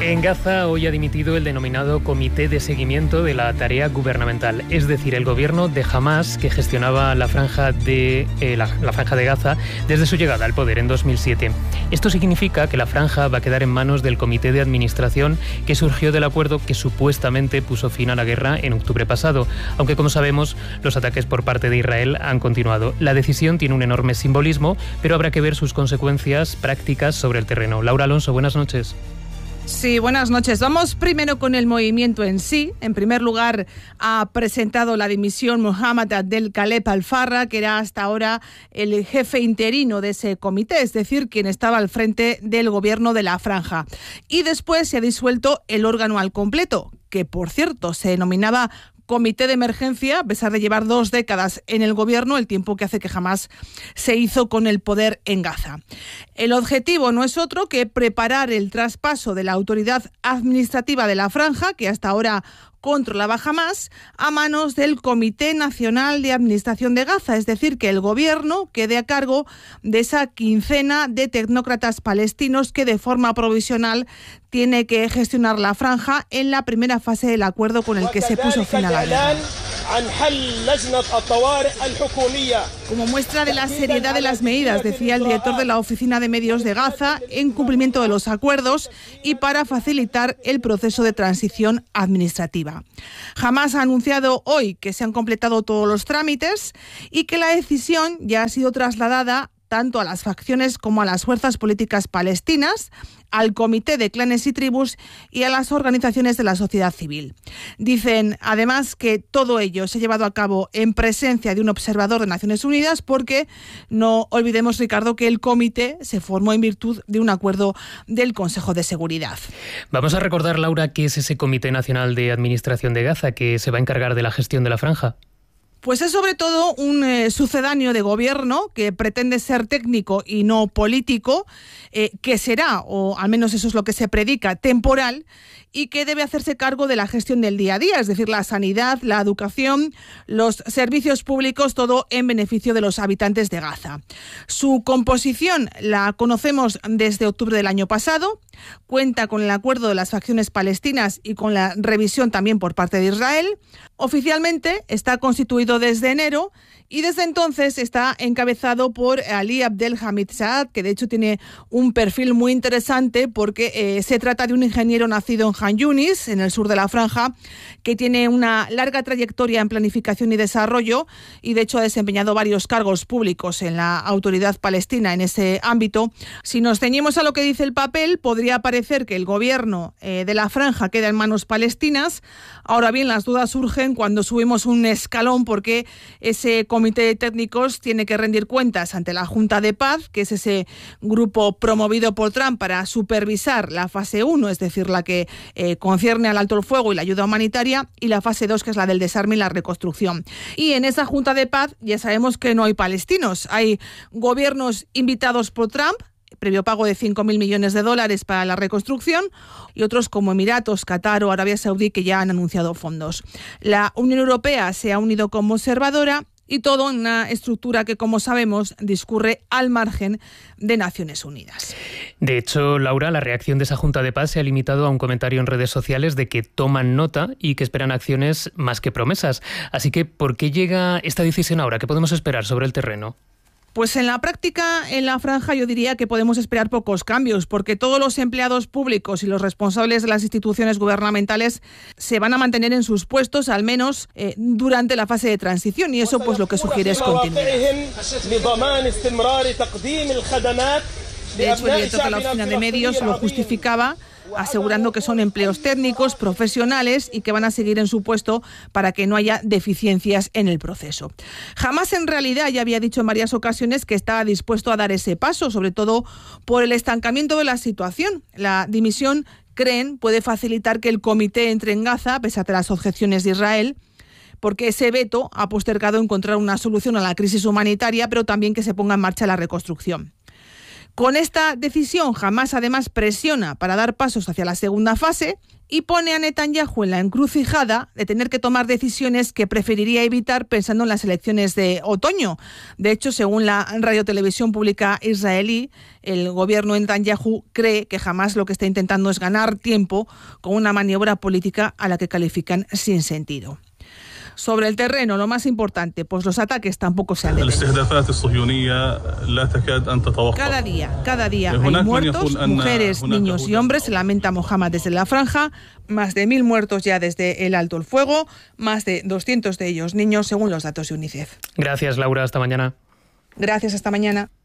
En Gaza hoy ha dimitido el denominado Comité de Seguimiento de la Tarea Gubernamental, es decir, el gobierno de Hamás, que gestionaba la franja de Gaza desde su llegada al poder en 2007. Esto significa que la franja va a quedar en manos del Comité de Administración, que surgió del acuerdo que supuestamente puso fin a la guerra en octubre pasado, aunque, como sabemos, los ataques por parte de Israel han continuado. La decisión tiene un enorme simbolismo, pero habrá que ver sus consecuencias prácticas sobre el terreno. Laura Alonso, buenas noches. Sí, buenas noches. Vamos primero con el movimiento en sí. En primer lugar, ha presentado la dimisión Mohammad Abdel-Khaleb Al-Farra, que era hasta ahora el jefe interino de ese comité, es decir, quien estaba al frente del gobierno de la franja. Y después se ha disuelto el órgano al completo, que por cierto se denominaba Comité de Emergencia, a pesar de llevar 2 décadas en el gobierno, el tiempo que hace que jamás se hizo con el poder en Gaza. El objetivo no es otro que preparar el traspaso de la autoridad administrativa de la franja, que hasta ahora controlaba Hamás, a manos del Comité Nacional de Administración de Gaza, es decir, que el gobierno quede a cargo de esa quincena de tecnócratas palestinos que de forma provisional tiene que gestionar la franja en la primera fase del acuerdo con el que se puso fin a la guerra. Como muestra de la seriedad de las medidas, decía el director de la Oficina de Medios de Gaza, en cumplimiento de los acuerdos y para facilitar el proceso de transición administrativa. Hamás ha anunciado hoy que se han completado todos los trámites y que la decisión ya ha sido trasladada tanto a las facciones como a las fuerzas políticas palestinas, al Comité de Clanes y Tribus y a las organizaciones de la sociedad civil. Dicen, además, que todo ello se ha llevado a cabo en presencia de un observador de Naciones Unidas, porque no olvidemos, Ricardo, que el comité se formó en virtud de un acuerdo del Consejo de Seguridad. Vamos a recordar, Laura, qué es ese Comité Nacional de Administración de Gaza que se va a encargar de la gestión de la franja. Pues es sobre todo un sucedáneo de gobierno que pretende ser técnico y no político, que será, o al menos eso es lo que se predica, temporal, y que debe hacerse cargo de la gestión del día a día, es decir, la sanidad, la educación, los servicios públicos, todo en beneficio de los habitantes de Gaza. Su composición la conocemos desde octubre del año pasado, cuenta con el acuerdo de las facciones palestinas y con la revisión también por parte de Israel. Oficialmente está constituido desde enero y desde entonces está encabezado por Ali Abdel Hamid Saad, que de hecho tiene un perfil muy interesante porque se trata de un ingeniero nacido en Han Yunis, en el sur de la franja, que tiene una larga trayectoria en planificación y desarrollo y de hecho ha desempeñado varios cargos públicos en la autoridad palestina en ese ámbito. Si nos ceñimos a lo que dice el papel, podría parecer que el gobierno de la franja queda en manos palestinas. Ahora bien, las dudas surgen cuando subimos un escalón porque ese comité de técnicos tiene que rendir cuentas ante la Junta de Paz, que es ese grupo promovido por Trump para supervisar la fase 1, es decir, la que concierne al alto el fuego y la ayuda humanitaria, y la fase 2, que es la del desarme y la reconstrucción. Y en esa Junta de Paz ya sabemos que no hay palestinos, hay gobiernos invitados por Trump, previo pago de $5.000 millones para la reconstrucción, y otros como Emiratos, Qatar o Arabia Saudí, que ya han anunciado fondos. La Unión Europea se ha unido como observadora y todo en una estructura que, como sabemos, discurre al margen de Naciones Unidas. De hecho, Laura, la reacción de esa Junta de Paz se ha limitado a un comentario en redes sociales de que toman nota y que esperan acciones más que promesas. Así que, ¿por qué llega esta decisión ahora? ¿Qué podemos esperar sobre el terreno? Pues en la práctica, en la franja, yo diría que podemos esperar pocos cambios, porque todos los empleados públicos y los responsables de las instituciones gubernamentales se van a mantener en sus puestos, al menos durante la fase de transición, y eso pues lo que sugiere es continuidad. De hecho, el director de la Oficina de Medios lo justificaba asegurando que son empleos técnicos, profesionales y que van a seguir en su puesto para que no haya deficiencias en el proceso. Hamás en realidad ya había dicho en varias ocasiones que estaba dispuesto a dar ese paso, sobre todo por el estancamiento de la situación. La dimisión, creen, puede facilitar que el comité entre en Gaza, a pesar de las objeciones de Israel, porque ese veto ha postergado encontrar una solución a la crisis humanitaria, pero también que se ponga en marcha la reconstrucción. Con esta decisión, Hamás además presiona para dar pasos hacia la segunda fase y pone a Netanyahu en la encrucijada de tener que tomar decisiones que preferiría evitar pensando en las elecciones de otoño. De hecho, según la radiotelevisión pública israelí, el gobierno de Netanyahu cree que Hamás lo que está intentando es ganar tiempo con una maniobra política a la que califican sin sentido. Sobre el terreno, lo más importante, pues los ataques tampoco se han detenido. Cada día hay muertos, mujeres, niños y hombres, se lamenta Mohammad desde la franja, más de 1.000 muertos ya desde el alto el fuego, más de 200 de ellos niños, según los datos de UNICEF. Gracias, Laura, hasta mañana. Gracias, hasta mañana.